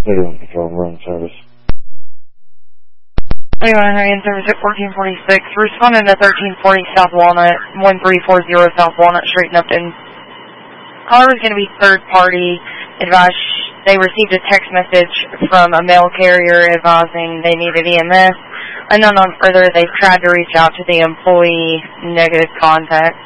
81 Control, room service. 21 Hurricane service at 1446. Responding to 1340 South Walnut, 1340 South Walnut Street in Upton. Caller was going to be third party. Advised they received a text message from a mail carrier advising they needed EMS. Unknown on further, they've tried to reach out to the employee, negative contact.